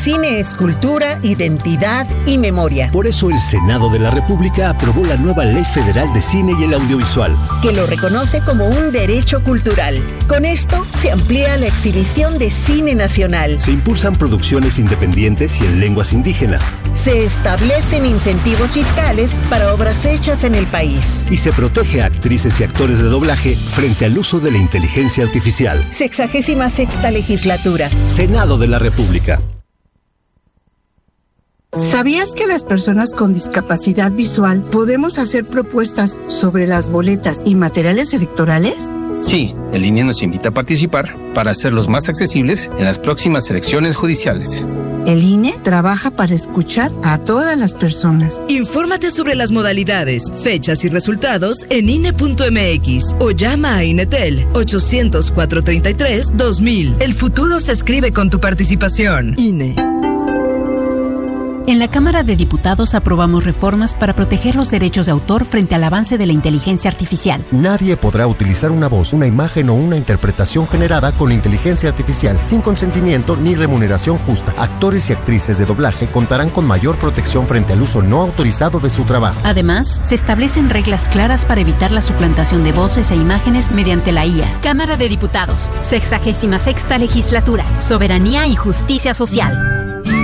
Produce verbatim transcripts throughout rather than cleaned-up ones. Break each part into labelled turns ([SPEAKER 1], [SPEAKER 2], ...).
[SPEAKER 1] cine es cultura, identidad y memoria.
[SPEAKER 2] Por eso el Senado de la República aprobó la nueva Ley Federal de Cine y el Audiovisual,
[SPEAKER 1] que lo reconoce como un derecho cultural. Con esto se amplía la exhibición de cine nacional.
[SPEAKER 2] Se impulsan producciones independientes y en lenguas indígenas.
[SPEAKER 1] Se establecen incentivos fiscales para obras hechas en el país.
[SPEAKER 2] Y se protege a actrices y actores de doblaje frente al uso de la inteligencia artificial.
[SPEAKER 1] Sexagésima sexta legislatura.
[SPEAKER 2] Senado de la República.
[SPEAKER 3] ¿Sabías que las personas con discapacidad visual podemos hacer propuestas sobre las boletas y materiales electorales?
[SPEAKER 4] Sí, el I N E nos invita a participar para hacerlos más accesibles en las próximas elecciones judiciales.
[SPEAKER 3] El I N E trabaja para escuchar a todas las personas.
[SPEAKER 5] Infórmate sobre las modalidades, fechas y resultados en I N E punto M X o llama a INETEL ochocientos, cuatrocientos treinta y tres, dos mil. El futuro se escribe con tu participación. I N E.
[SPEAKER 6] En la Cámara de Diputados aprobamos reformas para proteger los derechos de autor frente al avance de la inteligencia artificial.
[SPEAKER 7] Nadie podrá utilizar una voz, una imagen o una interpretación generada con inteligencia artificial sin consentimiento ni remuneración justa. Actores y actrices de doblaje contarán con mayor protección frente al uso no autorizado de su trabajo.
[SPEAKER 6] Además, se establecen reglas claras para evitar la suplantación de voces e imágenes mediante la I A. Cámara de Diputados, sexagésima sexta legislatura, soberanía y justicia social.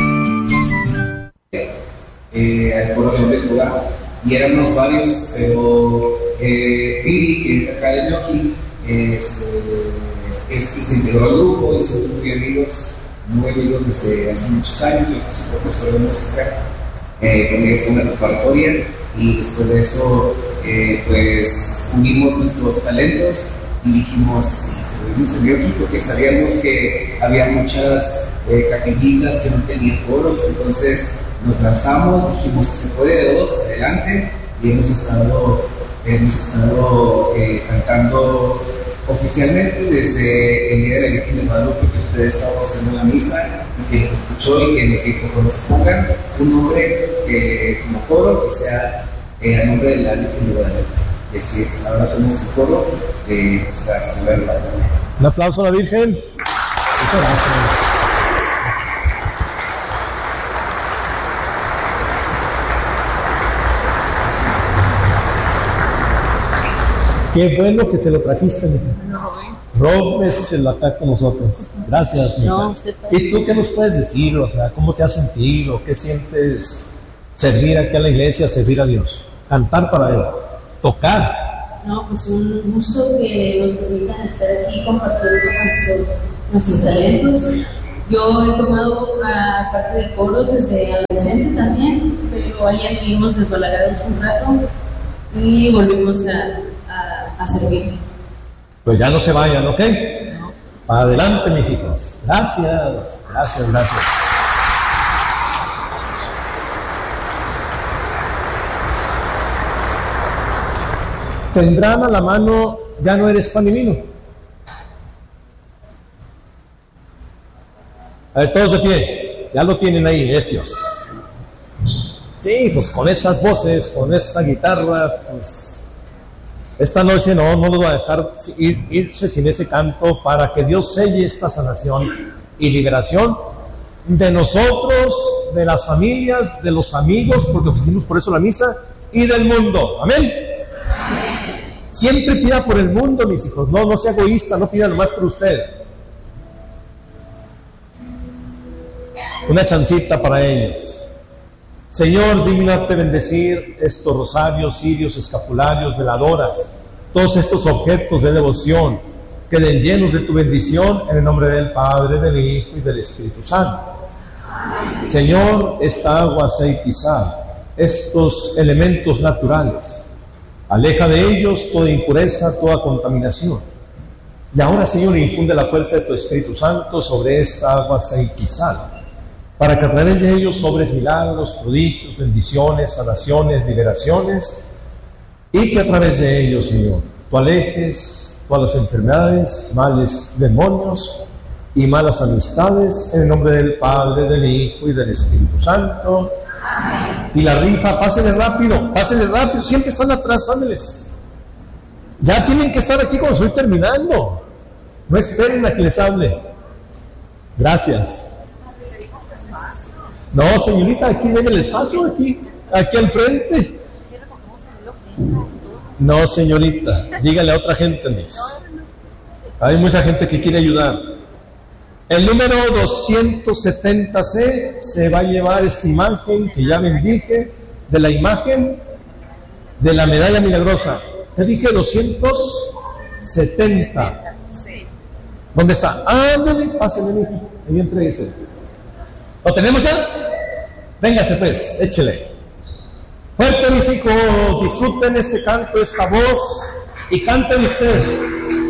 [SPEAKER 8] Eh, al pueblo de Honduras, y éramos varios, pero eh, Piri, que es acá de Ñoqui, es, es, se integró al grupo y somos muy amigos, muy amigos desde hace muchos años. Yo fui profesor de música, eh, con ella fue una preparatoria, y después de eso eh, pues unimos nuestros talentos y dijimos, estuvimos en Ñoqui porque sabíamos que había muchas eh, capillitas que no tenían coros, entonces nos lanzamos, dijimos que se puede de dos, adelante, y hemos estado, hemos estado eh, cantando oficialmente desde el día de la Virgen de Guadalupe, que ustedes estaban haciendo la misa, y que nos escuchó y que nos dijo cuando se pongan un nombre eh, como coro, que sea eh, a nombre de la Virgen de Guadalupe. Y así es, ahora somos el coro de nuestra Señora de Guadalupe.
[SPEAKER 9] Un aplauso a la Virgen. Muchas gracias. Qué bueno que te lo trajiste, mi hija. Rob es el acá con nosotros. Gracias, mi hija. No, usted ¿Y tú qué nos puedes decir? O sea, ¿cómo te has sentido? ¿Qué sientes servir aquí a la iglesia, servir a Dios? Cantar para Él, tocar.
[SPEAKER 10] No, pues un gusto que nos permitan estar aquí compartiendo nuestros, nuestros talentos. Yo he formado a parte de coros desde adolescente también, pero allá vivimos desbalagados un rato y volvimos a a servir.
[SPEAKER 9] Pues ya no se vayan, ¿ok? No. Para adelante, mis hijos. Gracias, gracias, gracias. Tendrán a la mano, ya no eres pan y vino. A ver, todos de pie. Ya lo tienen ahí, es Dios. Sí, pues con esas voces, con esa guitarra, pues esta noche no, no los voy a dejar ir, irse sin ese canto para que Dios selle esta sanación y liberación de nosotros, de las familias, de los amigos, porque ofrecimos por eso la misa, y del mundo. Amén. Amén. Siempre pida por el mundo, mis hijos. No, no sea egoísta, no pida nomás por usted. Una chancita para ellos. Señor, dignate bendecir estos rosarios, cirios, escapularios, veladoras, todos estos objetos de devoción, queden llenos de tu bendición en el nombre del Padre, del Hijo y del Espíritu Santo. Señor, esta agua, aceite y sal, estos elementos naturales, aleja de ellos toda impureza, toda contaminación. Y ahora, Señor, infunde la fuerza de tu Espíritu Santo sobre esta agua, aceite y sal, para que a través de ellos sobres milagros, prodigios, bendiciones, sanaciones, liberaciones, y que a través de ellos, Señor, tú alejes todas las enfermedades, males, demonios y malas amistades, en el nombre del Padre, del Hijo y del Espíritu Santo. Amén. Y la rifa, pásenle rápido, pásenle rápido, siempre están atrás, ándeles. Ya tienen que estar aquí cuando estoy terminando. No esperen a que les hable. Gracias. No, señorita, aquí en el espacio, aquí, aquí al frente. No, señorita, dígale a otra gente, Liz. Hay mucha gente que quiere ayudar. El número doscientos setenta C se va a llevar esta imagen que ya bendije, de la imagen de la medalla milagrosa. Te dije doscientos setenta. ¿Dónde está? Ándale, pásale, mijo. Ahí entréguese. ¿Lo tenemos ya? Véngase pues, échele. Fuerte, mis hijos, disfruten este canto, esta voz, y canten ustedes.